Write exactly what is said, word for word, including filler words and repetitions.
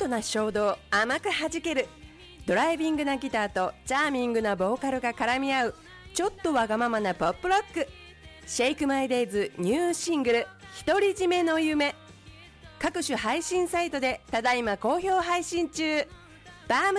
トな衝動甘く弾ける、ドライビングなギターとチャーミングなボーカルが絡み合うちょっとわがままなポップロック、シェイクマイデイズニューシングル独り占めの夢、各種配信サイトでただいま好評配信中。バーム